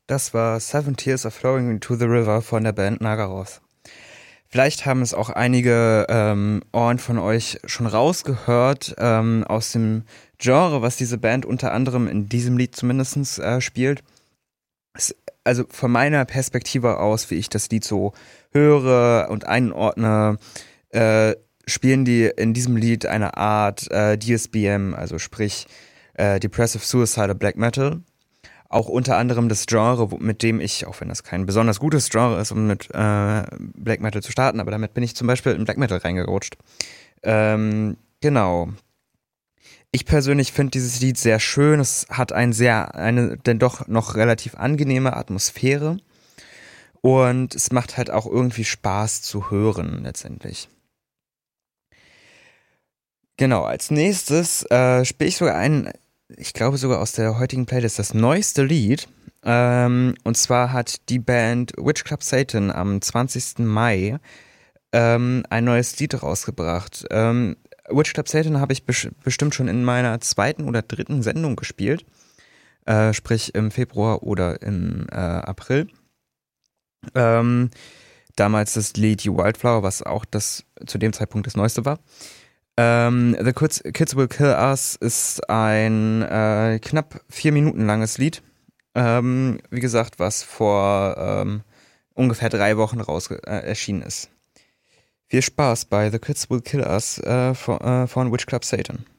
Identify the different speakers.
Speaker 1: Das war Seven Tears Are Flowing into the River von der Band Nagaroth. Vielleicht haben es auch einige Ohren von euch schon rausgehört aus dem Genre, was diese Band unter anderem in diesem Lied zumindest spielt. Also von meiner Perspektive aus, wie ich das Lied so höre und einordne, spielen die in diesem Lied eine Art DSBM, also sprich Depressive Suicidal Black Metal. Auch unter anderem das Genre, mit dem ich, auch wenn das kein besonders gutes Genre ist, um mit Black Metal zu starten, aber damit bin ich zum Beispiel in Black Metal reingerutscht. Genau. Ich persönlich finde dieses Lied sehr schön. Es hat eine denn doch noch relativ angenehme Atmosphäre. Und es macht halt auch irgendwie Spaß zu hören, letztendlich. Genau, als nächstes spiele ich sogar ich glaube sogar aus der heutigen Playlist, das neueste Lied. Und zwar hat die Band Witch Club Satan am 20. Mai ein neues Lied rausgebracht. Witch Club Satan habe ich bestimmt schon in meiner zweiten oder dritten Sendung gespielt. Sprich im Februar oder im April. Damals das Lied You Wildflower, was auch zu dem Zeitpunkt das neueste war. The Kids Will Kill Us ist ein knapp 4 Minuten langes Lied. Wie gesagt, was vor ungefähr 3 Wochen erschienen ist. Viel Spaß bei The Kids Will Kill Us von Witch Club Satan.